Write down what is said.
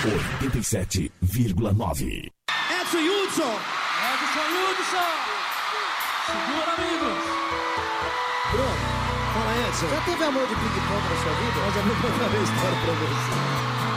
87,9. Edson Hudson. Segura, amigos. Bruno, fala, Edson. Já teve amor de ping-pong na sua vida? Mas eu vou contar uma história pra você.